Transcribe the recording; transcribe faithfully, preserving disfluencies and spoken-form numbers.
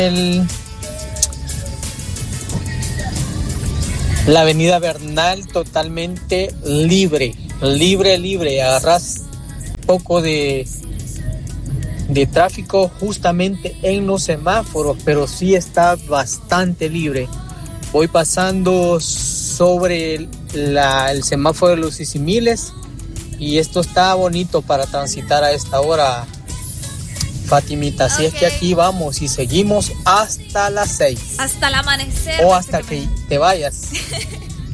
El, la avenida Bernal totalmente libre, libre, libre. Agarras poco de, de tráfico justamente en los semáforos, pero sí está bastante libre. Voy pasando sobre la, el semáforo de los Sisimiles y esto está bonito para transitar a esta hora, Fatimita. Así okay. Es que aquí vamos y seguimos hasta las seis. Hasta el amanecer. O hasta que te vayas.